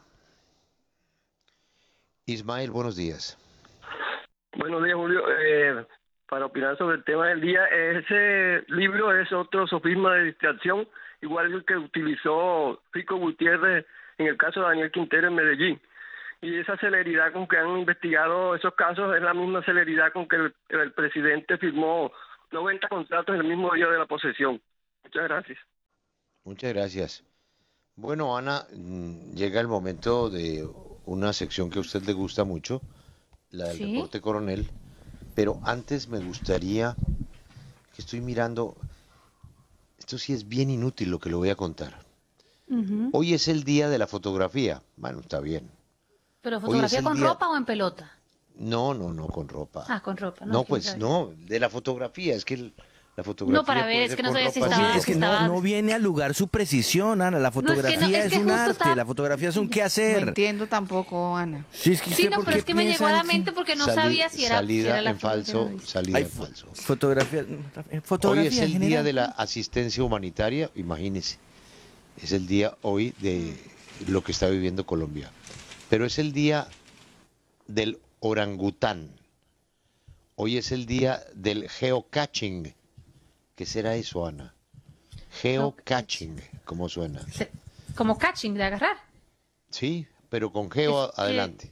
Ismael, buenos días. Buenos días, Julio. Para opinar sobre el tema del día, ese libro es otro sofisma de distracción, igual que utilizó Rico Gutiérrez en el caso de Daniel Quintero en Medellín. Y esa celeridad con que han investigado esos casos es la misma celeridad con que el presidente firmó 90 contratos el mismo día de la posesión. Muchas gracias. Muchas gracias. Bueno, Ana, llega el momento de una sección que a usted le gusta mucho, la del reporte coronel, pero antes me gustaría, que estoy mirando, esto sí es bien inútil lo que le voy a contar. Hoy es el día de la fotografía. Bueno, está bien. ¿Pero fotografía con ropa o en pelota? No, con ropa. Ah, con ropa. No, pues no, de la fotografía, es que la fotografía. No, para ver, es que no sabía si Oye, estaba. es que no viene al lugar su precisión, Ana. La fotografía es un arte, la fotografía es un quehacer. No entiendo tampoco, Ana. Sí, pero es que me llegó a la mente porque no sabía si era salida la en falso, salida en falso. Fotografía Hoy es el general. día de la asistencia humanitaria, imagínese. Es el día hoy de lo que está viviendo Colombia. Pero es el día del orangután. Hoy es el día del geocaching. ¿Qué será eso, Ana? Geocaching, ¿cómo suena? Como catching, de agarrar. Sí, pero con geo adelante.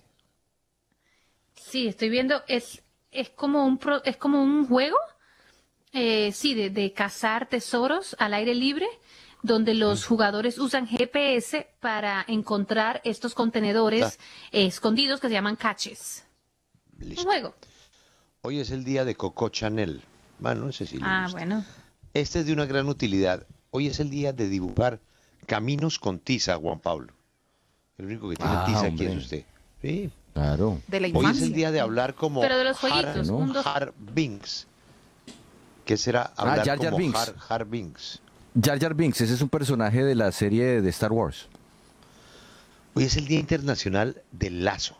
Sí, estoy viendo, es como un juego, de cazar tesoros al aire libre, donde los jugadores usan GPS para encontrar estos contenedores escondidos que se llaman caches. Listo. Un juego. Hoy es el día de Coco Chanel. Bueno, ese sí le gusta. Bueno. Este es de una gran utilidad. Hoy es el día de dibujar caminos con tiza, Juan Pablo. El único que tiene tiza aquí es usted. Sí. Claro. De la Hoy infancia. es el día de hablar como Pero de los jueguitos, Har Binks. ¿Qué será hablar Jar Jar como Binks. Har Binks? Jar Jar Binks, ese es un personaje de la serie de Star Wars. Hoy es el Día Internacional del Lazo.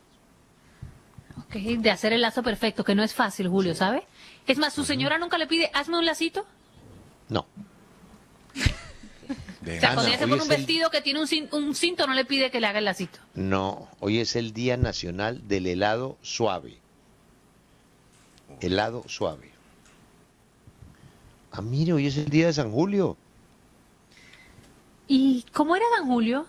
Ok, de hacer el lazo perfecto, que no es fácil, Julio, ¿sabe? Es más, su señora nunca le pide, hazme un lacito. No. O sea, cuando ella se pone un vestido que tiene un cinto, no le pide que le haga el lacito. No, hoy es el Día Nacional del Helado Suave. Helado suave. Ah, mire, hoy es el día de San Julio. ¿Y cómo era San Julio?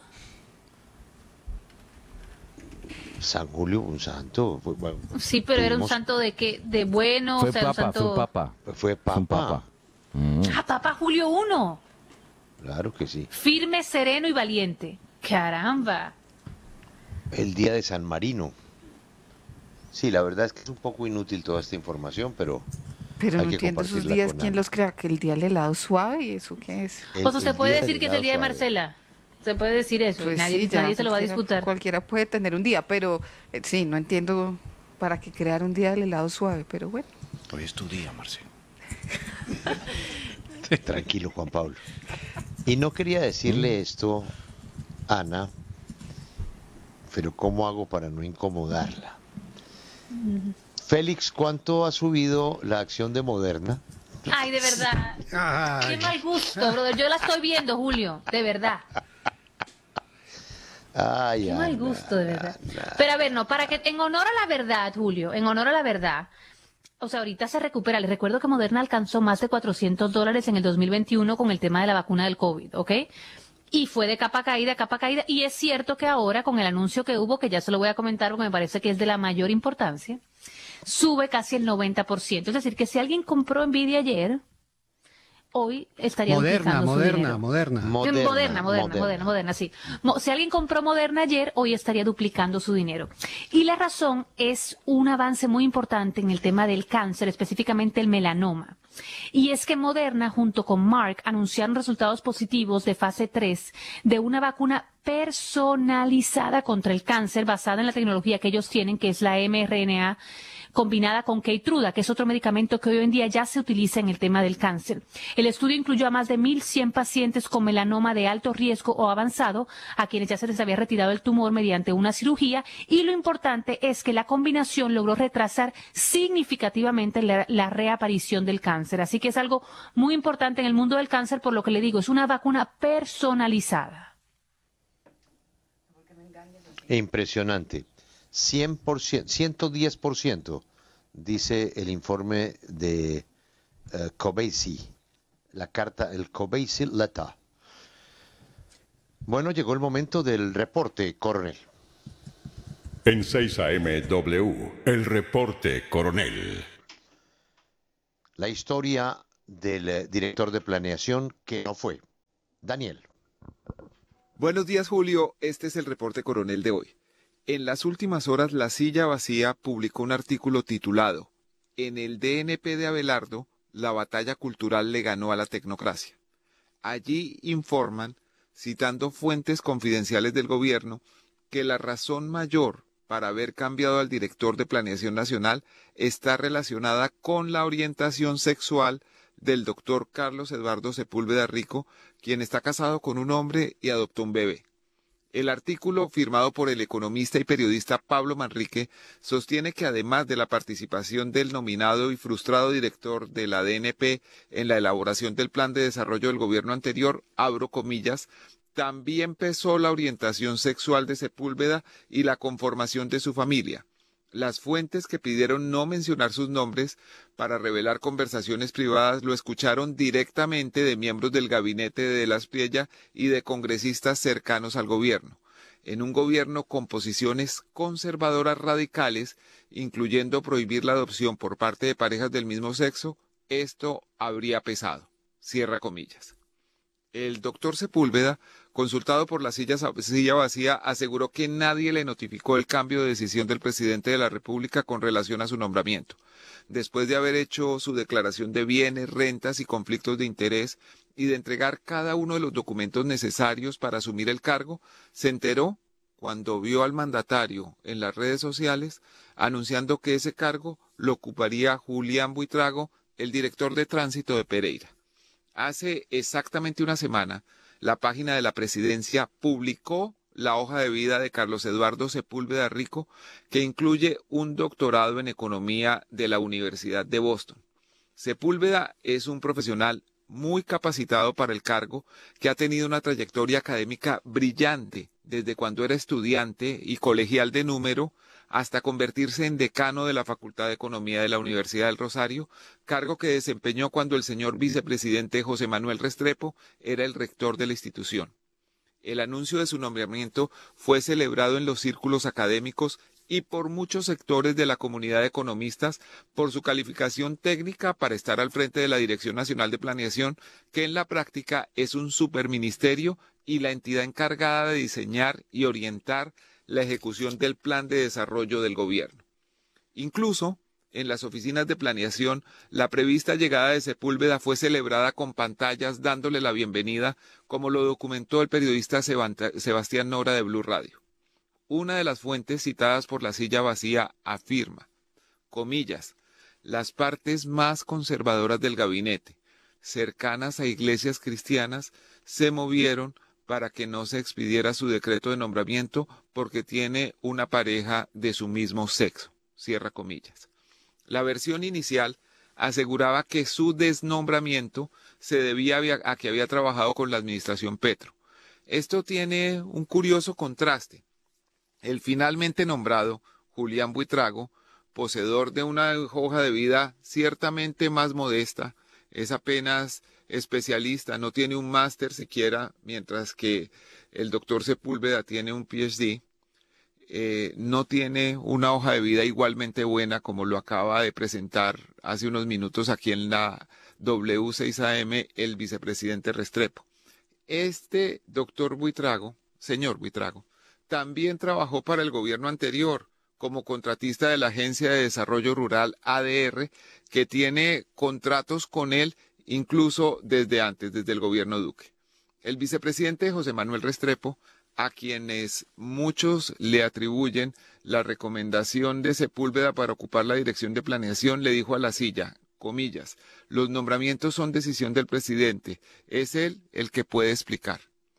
San Julio, un santo. Bueno, Sí, pero era un santo de qué, de bueno, Fue o sea, un papa, santo... Fue papa. Ah, Papa Julio I. Claro que sí. Firme, sereno y valiente. Caramba. El día de San Marino. Sí, la verdad es que es un poco inútil toda esta información, pero Pero hay no que entiendo esos compartirla días, con ¿quién Ana. los crea? ¿Que el día del helado suave? ¿Y eso qué es? El- O sea, se el puede día decir del que es el día de helado suave. Marcela. Se puede decir eso. Pues nadie sí, ya, nadie se lo va a cualquiera- disputar. Cualquiera puede tener un día, pero sí, no entiendo para qué crear un día del helado suave, pero bueno. Hoy es tu día, Marcelo. Tranquilo, Juan Pablo. Y no quería decirle esto, Ana, pero ¿cómo hago para no incomodarla? Félix, ¿cuánto ha subido la acción de Moderna? Ay, de verdad. Qué mal gusto, brother. Yo la estoy viendo, Julio. De verdad. Ay, Qué mal Ana, gusto, de verdad. Pero a ver, no, para que, en honor a la verdad, Julio, en honor a la verdad, o sea, ahorita se recupera. Les recuerdo que Moderna alcanzó más de $400 en el 2021 con el tema de la vacuna del COVID, ¿ok? Y fue de capa caída, y es cierto que ahora, con el anuncio que hubo, que ya se lo voy a comentar porque me parece que es de la mayor importancia, sube casi el 90%. Es decir, que si alguien compró Nvidia ayer, hoy estaría duplicando su dinero. Moderna, sí. Si alguien compró Moderna ayer, hoy estaría duplicando su dinero. Y la razón es un avance muy importante en el tema del cáncer, específicamente el melanoma. Y es que Moderna, junto con Merck, anunciaron resultados positivos de fase 3 de una vacuna personalizada contra el cáncer basada en la tecnología que ellos tienen, que es la mRNA combinada con Keytruda, que es otro medicamento que hoy en día ya se utiliza en el tema del cáncer. El estudio incluyó a más de 1.100 pacientes con melanoma de alto riesgo o avanzado, a quienes ya se les había retirado el tumor mediante una cirugía, y lo importante es que la combinación logró retrasar significativamente la reaparición del cáncer. Así que es algo muy importante en el mundo del cáncer, por lo que le digo, es una vacuna personalizada. Impresionante. 100%, 110%, dice el informe de Covaxi, el Covaxi Letter. Bueno, llegó el momento del reporte, coronel. En 6 AM-W, el reporte, coronel. La historia del director de planeación que no fue. Daniel. Buenos días, Julio. Este es el reporte, coronel, de hoy. En las últimas horas, La Silla Vacía publicó un artículo titulado «En el DNP de Abelardo, la batalla cultural le ganó a la tecnocracia». Allí informan, citando fuentes confidenciales del gobierno, que la razón mayor para haber cambiado al director de Planeación Nacional está relacionada con la orientación sexual del doctor Carlos Eduardo Sepúlveda Rico, quien está casado con un hombre y adoptó un bebé. El artículo, firmado por el economista y periodista Pablo Manrique, sostiene que además de la participación del nominado y frustrado director de la DNP en la elaboración del plan de desarrollo del gobierno anterior, abro comillas, también pesó la orientación sexual de Sepúlveda y la conformación de su familia. Las fuentes que pidieron no mencionar sus nombres para revelar conversaciones privadas lo escucharon directamente de miembros del gabinete de De Las Priella y de congresistas cercanos al gobierno. En un gobierno con posiciones conservadoras radicales, incluyendo prohibir la adopción por parte de parejas del mismo sexo, esto habría pesado. Cierra comillas. El doctor Sepúlveda, consultado por La Silla Vacía, aseguró que nadie le notificó el cambio de decisión del presidente de la República con relación a su nombramiento. Después de haber hecho su declaración de bienes, rentas y conflictos de interés y de entregar cada uno de los documentos necesarios para asumir el cargo, se enteró cuando vio al mandatario en las redes sociales anunciando que ese cargo lo ocuparía Julián Buitrago, el director de tránsito de Pereira. Hace exactamente una semana, la página de la presidencia publicó la hoja de vida de Carlos Eduardo Sepúlveda Rico, que incluye un doctorado en economía de la Universidad de Boston. Sepúlveda es un profesional muy capacitado para el cargo, que ha tenido una trayectoria académica brillante desde cuando era estudiante y colegial de número hasta convertirse en decano de la Facultad de Economía de la Universidad del Rosario, cargo que desempeñó cuando el señor vicepresidente José Manuel Restrepo era el rector de la institución. El anuncio de su nombramiento fue celebrado en los círculos académicos y por muchos sectores de la comunidad de economistas por su calificación técnica para estar al frente de la Dirección Nacional de Planeación, que en la práctica es un superministerio y la entidad encargada de diseñar y orientar la ejecución del plan de desarrollo del gobierno. Incluso, en las oficinas de planeación, la prevista llegada de Sepúlveda fue celebrada con pantallas dándole la bienvenida, como lo documentó el periodista Sebastián Nora de Blue Radio. Una de las fuentes citadas por La Silla Vacía afirma, comillas, las partes más conservadoras del gabinete, cercanas a iglesias cristianas, se movieron para que no se expidiera su decreto de nombramiento porque tiene una pareja de su mismo sexo. Cierra comillas. La versión inicial aseguraba que su desnombramiento se debía a que había trabajado con la administración Petro. Esto tiene un curioso contraste. El finalmente nombrado, Julián Buitrago, poseedor de una hoja de vida ciertamente más modesta, es apenas especialista, no tiene un máster siquiera, mientras que el doctor Sepúlveda tiene un PhD, no tiene una hoja de vida igualmente buena como lo acaba de presentar hace unos minutos aquí en la W6AM el vicepresidente Restrepo. Este doctor Buitrago, señor Buitrago, también trabajó para el gobierno anterior como contratista de la Agencia de Desarrollo Rural ADR, que tiene contratos con él incluso desde antes, desde el gobierno Duque. El vicepresidente José Manuel Restrepo, a quienes muchos le atribuyen la recomendación de Sepúlveda para ocupar la dirección de planeación, le dijo a La Silla, comillas, los nombramientos son decisión del presidente, es él el que puede explicar.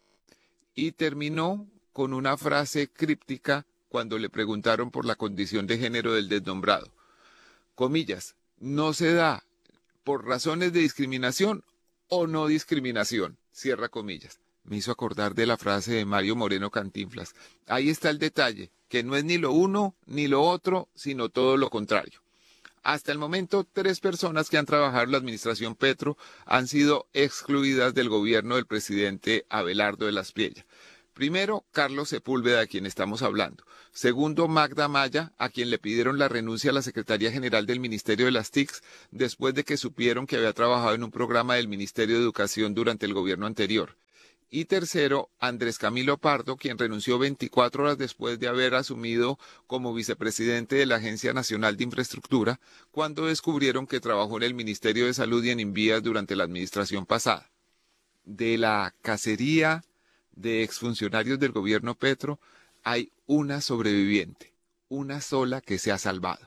Y terminó con una frase críptica cuando le preguntaron por la condición de género del desnombrado. Comillas, no se da por razones de discriminación o no discriminación, cierra comillas. Me hizo acordar de la frase de Mario Moreno Cantinflas. Ahí está el detalle, que no es ni lo uno ni lo otro, sino todo lo contrario. Hasta el momento, 3 personas que han trabajado en la administración Petro han sido excluidas del gobierno del presidente Abelardo de la Espriella. Primero, Carlos Sepúlveda, de quien estamos hablando. Segundo, Magda Maya, a quien le pidieron la renuncia a la Secretaría General del Ministerio de las TICs, después de que supieron que había trabajado en un programa del Ministerio de Educación durante el gobierno anterior. Y tercero, Andrés Camilo Pardo, quien renunció 24 horas después de haber asumido como vicepresidente de la Agencia Nacional de Infraestructura, cuando descubrieron que trabajó en el Ministerio de Salud y en Invías durante la administración pasada. De la cacería de exfuncionarios del gobierno Petro, hay una sobreviviente, una sola que se ha salvado.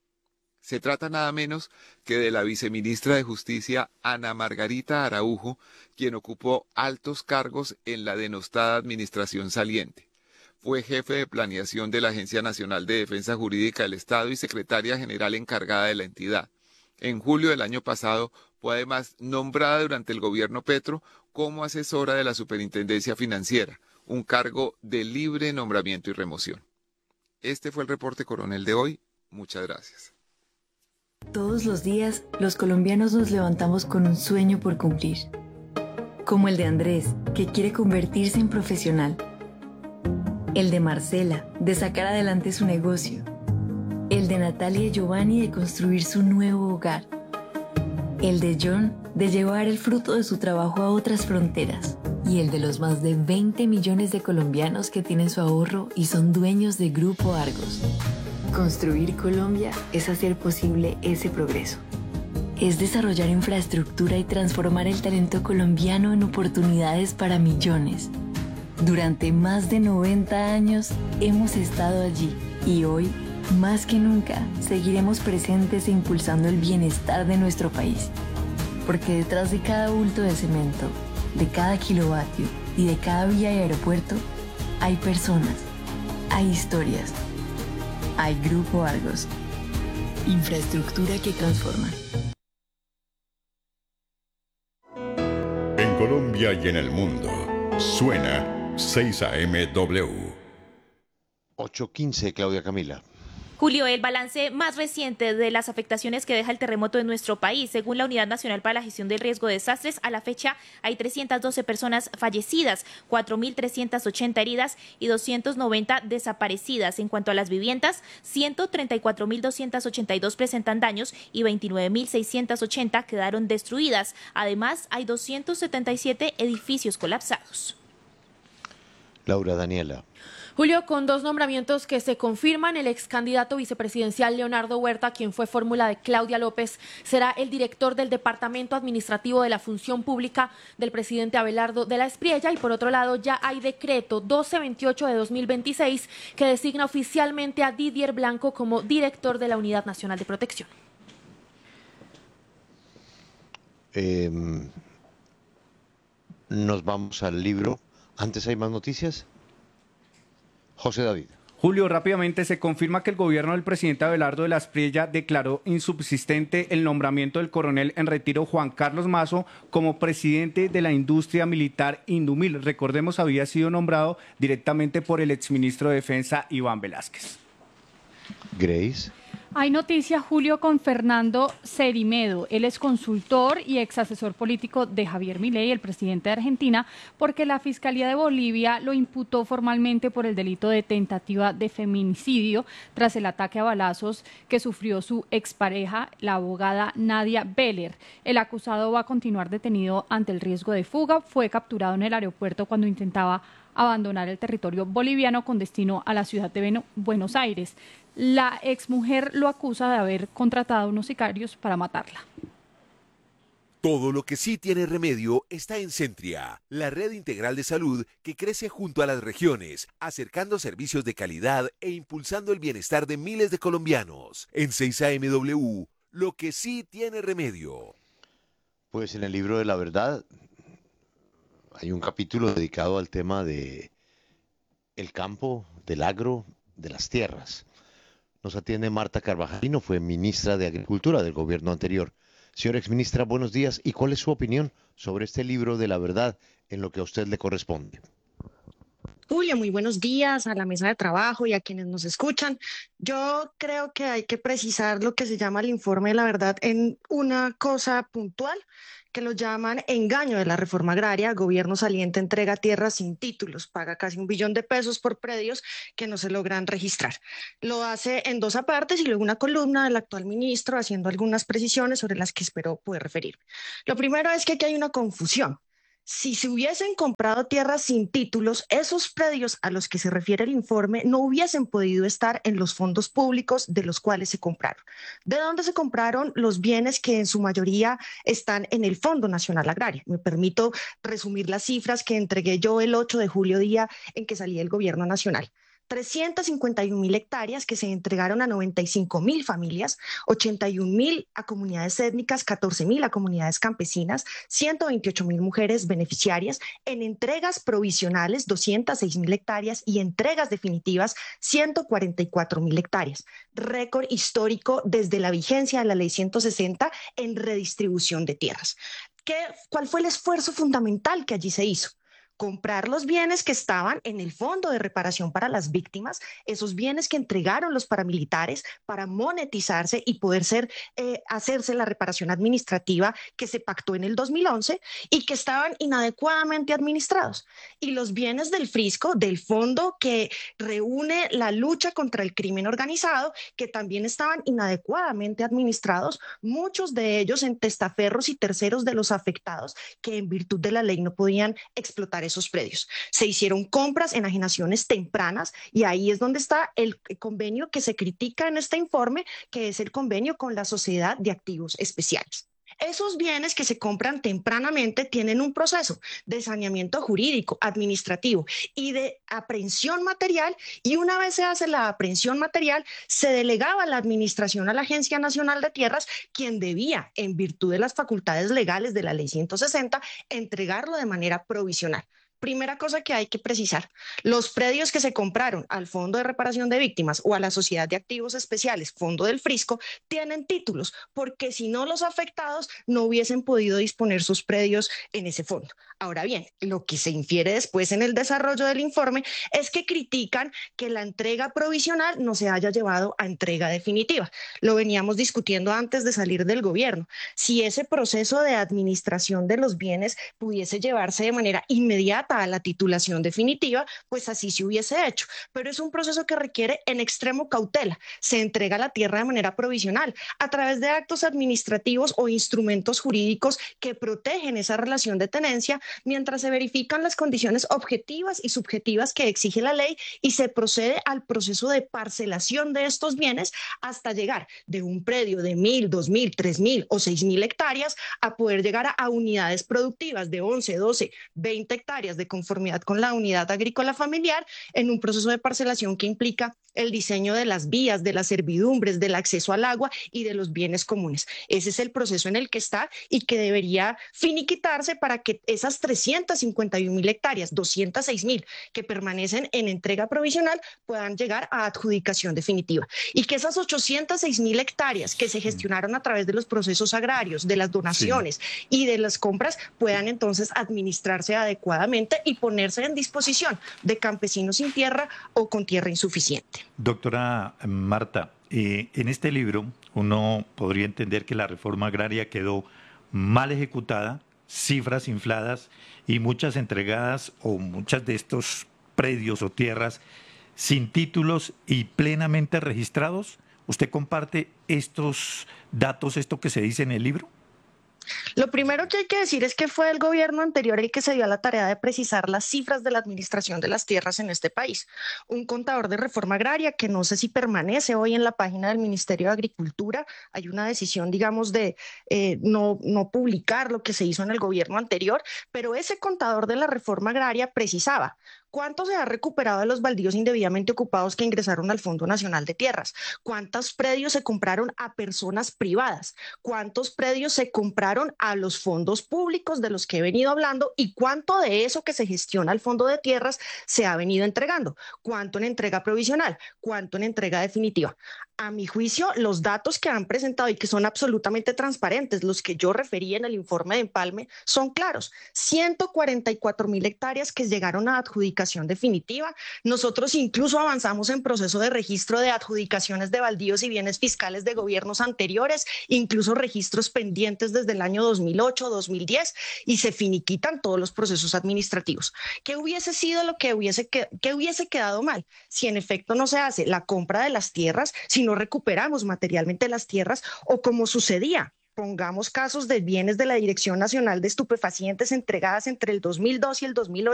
Se trata nada menos que de la viceministra de Justicia Ana Margarita Araujo, quien ocupó altos cargos en la denostada administración saliente. Fue jefe de planeación de la Agencia Nacional de Defensa Jurídica del Estado y secretaria general encargada de la entidad. En julio del año pasado fue además nombrada durante el gobierno Petro como asesora de la Superintendencia Financiera, un cargo de libre nombramiento y remoción. Este fue el reporte coronel de hoy. Muchas gracias. Todos los días, los colombianos nos levantamos con un sueño por cumplir. Como el de Andrés, que quiere convertirse en profesional. El de Marcela, de sacar adelante su negocio. El de Natalia y Giovanni, de construir su nuevo hogar. El de John, de llevar el fruto de su trabajo a otras fronteras. Y el de los más de 20 millones de colombianos que tienen su ahorro y son dueños de Grupo Argos. Construir Colombia es hacer posible ese progreso. Es desarrollar infraestructura y transformar el talento colombiano en oportunidades para millones. Durante más de 90 años hemos estado allí y hoy, más que nunca, seguiremos presentes e impulsando el bienestar de nuestro país. Porque detrás de cada bulto de cemento, de cada kilovatio y de cada vía y aeropuerto, hay personas, hay historias. Hay Grupo Argos. Infraestructura que transforma. En Colombia y en el mundo, suena 6AMW. 8:15, Claudia Camila. Julio, el balance más reciente de las afectaciones que deja el terremoto en nuestro país. Según la Unidad Nacional para la Gestión del Riesgo de Desastres, a la fecha hay 312 personas fallecidas, 4.380 heridas y 290 desaparecidas. En cuanto a las viviendas, 134.282 presentan daños y 29.680 quedaron destruidas. Además, hay 277 edificios colapsados. Laura Daniela. Julio, con 2 nombramientos que se confirman, el ex candidato vicepresidencial Leonardo Huerta, quien fue fórmula de Claudia López, será el director del Departamento Administrativo de la Función Pública del presidente Abelardo de la Espriella. Y por otro lado, ya hay decreto 1228 de 2026 que designa oficialmente a Didier Blanco como director de la Unidad Nacional de Protección. Nos vamos al libro. Antes hay más noticias. José David. Julio, rápidamente se confirma que el gobierno del presidente Abelardo de la Espriella declaró insubsistente el nombramiento del coronel en retiro Juan Carlos Mazo como presidente de la industria militar Indumil. Recordemos, había sido nombrado directamente por el exministro de Defensa Iván Velásquez. Grace. Hay noticia, Julio, con Fernando Cerimedo. Él es consultor y ex asesor político de Javier Milei, el presidente de Argentina, porque la Fiscalía de Bolivia lo imputó formalmente por el delito de tentativa de feminicidio tras el ataque a balazos que sufrió su expareja, la abogada Nadia Beller. El acusado va a continuar detenido ante el riesgo de fuga. Fue capturado en el aeropuerto cuando intentaba abandonar el territorio boliviano con destino a la ciudad de Buenos Aires. La exmujer lo acusa de haber contratado a unos sicarios para matarla. Todo lo que sí tiene remedio está en Centria, la red integral de salud que crece junto a las regiones, acercando servicios de calidad e impulsando el bienestar de miles de colombianos. En 6AMW, lo que sí tiene remedio. Pues en el libro de la verdad hay un capítulo dedicado al tema de el campo, del agro, de las tierras. Nos atiende Marta Carvajalino, fue ministra de Agricultura del gobierno anterior. Señora exministra, buenos días. ¿Y cuál es su opinión sobre este libro de la verdad en lo que a usted le corresponde? Julio, muy buenos días a la mesa de trabajo y a quienes nos escuchan. Yo creo que hay que precisar lo que se llama el informe de la verdad en una cosa puntual, que lo llaman engaño de la reforma agraria. Gobierno saliente entrega tierras sin títulos, paga casi $1 billón por predios que no se logran registrar. Lo hace en 2 apartes y luego una columna del actual ministro haciendo algunas precisiones sobre las que espero poder referirme. Lo primero es que aquí hay una confusión. Si se hubiesen comprado tierras sin títulos, esos predios a los que se refiere el informe no hubiesen podido estar en los fondos públicos de los cuales se compraron. ¿De dónde se compraron los bienes que en su mayoría están en el Fondo Nacional Agrario? Me permito resumir las cifras que entregué yo el 8 de julio, día en que salía el gobierno nacional. 351.000 hectáreas que se entregaron a 95.000 familias, 81.000 a comunidades étnicas, 14.000 a comunidades campesinas, 128.000 mujeres beneficiarias, en entregas provisionales 206.000 hectáreas y entregas definitivas 144.000 hectáreas. Récord histórico desde la vigencia de la Ley 160 en redistribución de tierras. ¿Cuál fue el esfuerzo fundamental que allí se hizo? Comprar los bienes que estaban en el Fondo de Reparación para las Víctimas, esos bienes que entregaron los paramilitares para monetizarse y poder hacerse la reparación administrativa que se pactó en el 2011 y que estaban inadecuadamente administrados. Y los bienes del Frisco, del fondo que reúne la lucha contra el crimen organizado, que también estaban inadecuadamente administrados, muchos de ellos en testaferros y terceros de los afectados que en virtud de la ley no podían explotar esos predios. Se hicieron compras, enajenaciones tempranas y ahí es donde está el convenio que se critica en este informe, que es el convenio con la Sociedad de Activos Especiales. Esos bienes que se compran tempranamente tienen un proceso de saneamiento jurídico, administrativo y de aprehensión material, y una vez se hace la aprehensión material, se delegaba la administración a la Agencia Nacional de Tierras, quien debía, en virtud de las facultades legales de la Ley 160, entregarlo de manera provisional. Primera cosa que hay que precisar, los predios que se compraron al Fondo de Reparación de Víctimas o a la Sociedad de Activos Especiales, Fondo del Frisco, tienen títulos, porque si no, los afectados no hubiesen podido disponer sus predios en ese fondo. Ahora bien, lo que se infiere después en el desarrollo del informe es que critican que la entrega provisional no se haya llevado a entrega definitiva. Lo veníamos discutiendo antes de salir del gobierno. Si ese proceso de administración de los bienes pudiese llevarse de manera inmediata a la titulación definitiva, pues así se hubiese hecho. Pero es un proceso que requiere en extremo cautela. Se entrega la tierra de manera provisional a través de actos administrativos o instrumentos jurídicos que protegen esa relación de tenencia, mientras se verifican las condiciones objetivas y subjetivas que exige la ley y se procede al proceso de parcelación de estos bienes hasta llegar de un predio de 1.000, 2.000, 3.000 o 6.000 hectáreas a poder llegar a unidades productivas de 11, 12, 20 hectáreas de conformidad con la unidad agrícola familiar en un proceso de parcelación que implica el diseño de las vías, de las servidumbres, del acceso al agua y de los bienes comunes. Ese es el proceso en el que está y que debería finiquitarse para que esas 351.000 hectáreas, 206.000 que permanecen en entrega provisional puedan llegar a adjudicación definitiva y que esas 806.000 hectáreas que se gestionaron a través de los procesos agrarios, de las donaciones y de las compras puedan entonces administrarse adecuadamente y ponerse en disposición de campesinos sin tierra o con tierra insuficiente. Doctora Marta, en este libro uno podría entender que la reforma agraria quedó mal ejecutada, cifras infladas y muchas entregadas o muchas de estos predios o tierras sin títulos y plenamente registrados. ¿Usted comparte estos datos, esto que se dice en el libro? Lo primero que hay que decir es que fue el gobierno anterior el que se dio a la tarea de precisar las cifras de la administración de las tierras en este país. Un contador de reforma agraria que no sé si permanece hoy en la página del Ministerio de Agricultura. Hay una decisión, digamos, de no publicar lo que se hizo en el gobierno anterior, pero ese contador de la reforma agraria precisaba cuánto se ha recuperado de los baldíos indebidamente ocupados que ingresaron al Fondo Nacional de Tierras, cuántos predios se compraron a personas privadas, cuántos predios se compraron a los fondos públicos de los que he venido hablando y cuánto de eso que se gestiona al Fondo de Tierras se ha venido entregando, cuánto en entrega provisional, cuánto en entrega definitiva. A mi juicio, los datos que han presentado y que son absolutamente transparentes, los que yo referí en el informe de empalme, son claros. 144.000 hectáreas que llegaron a adjudicación definitiva. Nosotros incluso avanzamos en proceso de registro de adjudicaciones de baldíos y bienes fiscales de gobiernos anteriores, incluso registros pendientes desde el año 2008, 2010, y se finiquitan todos los procesos administrativos. ¿Qué hubiese sido lo que hubiese quedado mal? Si en efecto no se hace la compra de las tierras, si no recuperamos materialmente las tierras, o como sucedía, pongamos casos de bienes de la Dirección Nacional de Estupefacientes entregadas entre el 2002 y el 2008